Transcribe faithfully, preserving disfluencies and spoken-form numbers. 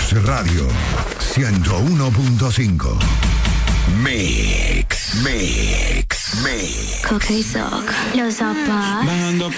Mix Radio ciento uno punto cinco. Mix, Mix, Mix. Coque y Soc, los zapatos. Bajando